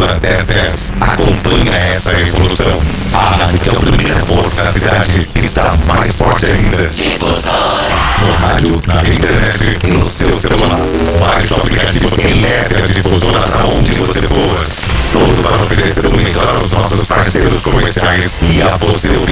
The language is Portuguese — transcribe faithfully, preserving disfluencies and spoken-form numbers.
Difusora dez dez acompanha essa evolução. A rádio que é o primeiro porto da cidade está mais forte ainda. Difusora. No rádio, na internet e no seu celular. Baixe o aplicativo e leve a Difusora para onde você for. Tudo para oferecer o melhor aos nossos parceiros comerciais e a você ouvir.